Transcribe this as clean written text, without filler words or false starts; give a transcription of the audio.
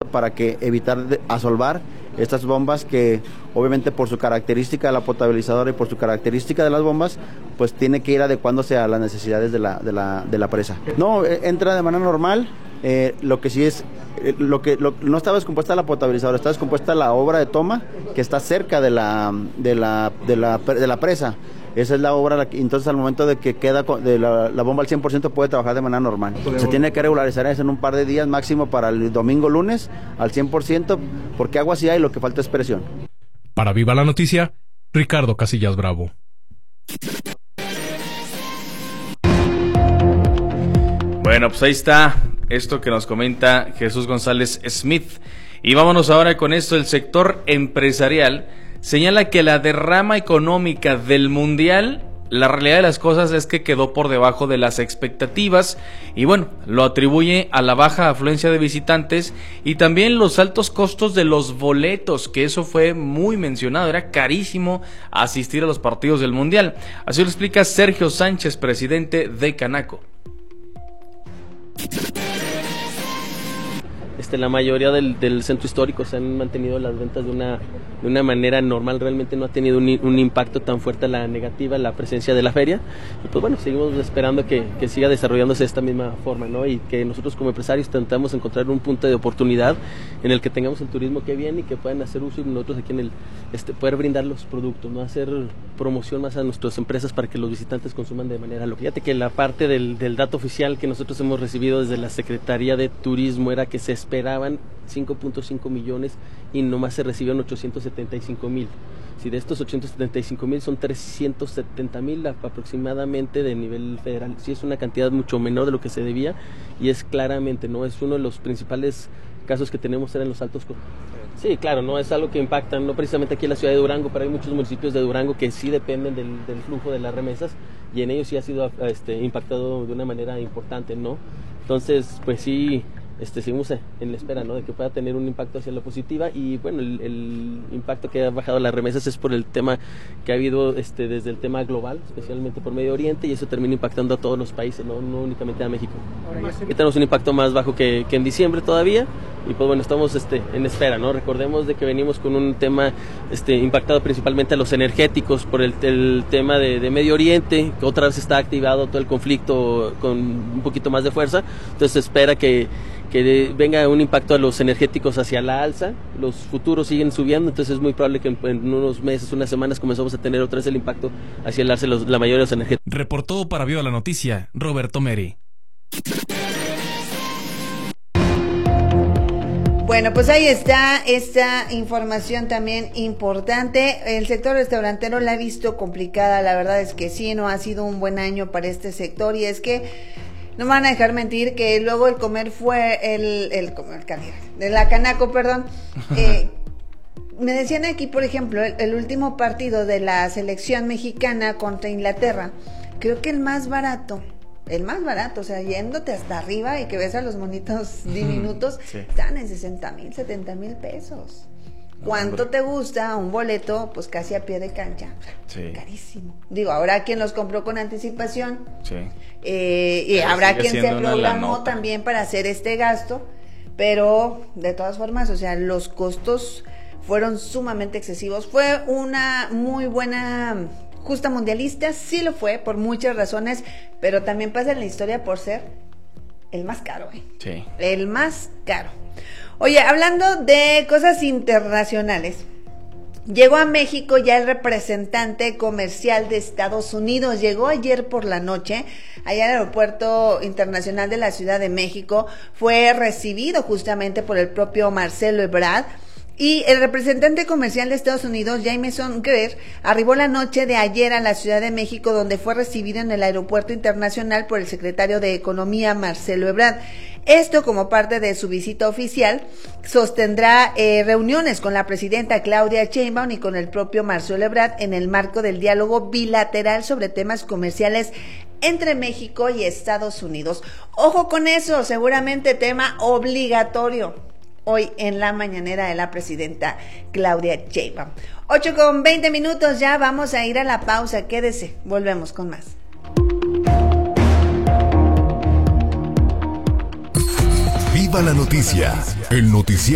para que evitar asolvar estas bombas que obviamente por su característica de la potabilizadora y por su característica de las bombas, pues tiene que ir adecuándose a las necesidades de la presa. No, entra de manera normal. Lo que sí es, no estaba descompuesta la potabilizadora, está descompuesta la obra de toma que está cerca de la presa. Esa es la obra, entonces al momento de que queda la bomba al 100% puede trabajar de manera normal. Se tiene que regularizar eso en un par de días máximo para el domingo, lunes, al 100%, porque agua sí hay, lo que falta es presión. Para Viva la Noticia, Ricardo Casillas Bravo. Bueno, pues ahí está esto que nos comenta Jesús González Smith. Y vámonos ahora con esto. El sector empresarial señala que la derrama económica del Mundial, la realidad de las cosas es que quedó por debajo de las expectativas y bueno, lo atribuye a la baja afluencia de visitantes y también los altos costos de los boletos, que eso fue muy mencionado, era carísimo asistir a los partidos del Mundial. Así lo explica Sergio Sánchez, presidente de Canaco. La mayoría del centro histórico se han mantenido las ventas de una manera normal, realmente no ha tenido un impacto tan fuerte a la negativa la presencia de la feria, y pues bueno, seguimos esperando que siga desarrollándose de esta misma forma, ¿no? Y que nosotros como empresarios tentamos encontrar un punto de oportunidad en el que tengamos el turismo que viene y que puedan hacer uso y nosotros aquí en poder brindar los productos, ¿no? Hacer promoción más a nuestras empresas para que los visitantes consuman de manera local. Fíjate que la parte del dato oficial que nosotros hemos recibido desde la Secretaría de Turismo era que se esperaban 5.5 millones y nomás se recibieron 875,000. Si de estos 875,000 son 370,000 aproximadamente de nivel federal. Sí es una cantidad mucho menor de lo que se debía y es claramente, ¿no? Es uno de los principales casos que tenemos en los altos costos. Sí, claro, no es algo que impacta, no precisamente aquí en la ciudad de Durango, pero hay muchos municipios de Durango que sí dependen del flujo de las remesas y en ellos sí ha sido impactado de una manera importante, ¿no? Entonces, pues sí, seguimos en la espera, ¿no? De que pueda tener un impacto hacia la positiva y bueno, el impacto que ha bajado las remesas es por el tema que ha habido desde el tema global, especialmente por Medio Oriente, y eso termina impactando a todos los países, no únicamente a México. Aquí tenemos un impacto más bajo que en diciembre todavía y pues bueno, estamos en espera, ¿no? Recordemos de que venimos con un tema impactado principalmente a los energéticos por el tema de Medio Oriente, que otra vez está activado todo el conflicto con un poquito más de fuerza, entonces se espera que venga un impacto a los energéticos hacia la alza, los futuros siguen subiendo, entonces es muy probable que en unos meses, unas semanas comenzamos a tener otra vez el impacto hacia el alza la mayoría de los energéticos. Reportó para Viva la Noticia, Roberto Meri. Bueno, pues ahí está esta información también importante. El sector restaurantero la ha visto complicada, la verdad es que sí, no ha sido un buen año para este sector y es que no me van a dejar mentir que luego el comer fue de la Canaco, perdón. Me decían aquí, por ejemplo, el último partido de la selección mexicana contra Inglaterra, creo que el más barato, o sea, yéndote hasta arriba y que ves a los monitos diminutos, sí, están en 60,000, 70,000 pesos. ¿Cuánto te gusta un boleto? Pues casi a pie de cancha. Sí. Carísimo. Digo, habrá quien los compró con anticipación. Sí. Y habrá quien se programó también para hacer este gasto. Pero, de todas formas, o sea, los costos fueron sumamente excesivos. Fue una muy buena justa mundialista. Sí lo fue, por muchas razones. Pero también pasa en la historia por ser el más caro. Sí. El más caro. Oye, hablando de cosas internacionales, llegó a México ya el representante comercial de Estados Unidos. Llegó ayer por la noche, allá al Aeropuerto Internacional de la Ciudad de México. Fue recibido justamente por el propio Marcelo Ebrard. Y el representante comercial de Estados Unidos, Jamieson Greer, arribó la noche de ayer a la Ciudad de México, donde fue recibido en el Aeropuerto Internacional por el secretario de Economía, Marcelo Ebrard. Esto como parte de su visita oficial, sostendrá reuniones con la presidenta Claudia Sheinbaum y con el propio Marcelo Ebrard en el marco del diálogo bilateral sobre temas comerciales entre México y Estados Unidos. Ojo con eso, seguramente tema obligatorio hoy en la mañanera de la presidenta Claudia Sheinbaum. 8:20 ya, vamos a ir a la pausa, quédese, volvemos con más. Viva la noticia, el noticiero.